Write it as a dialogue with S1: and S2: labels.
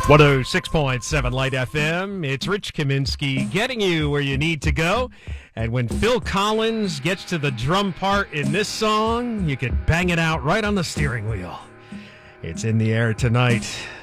S1: 106.7 Light FM. It's Rich Kaminsky getting you where you need to go. And when Phil Collins gets to the drum part in this song, you could bang it out right on the steering wheel. It's in the air tonight.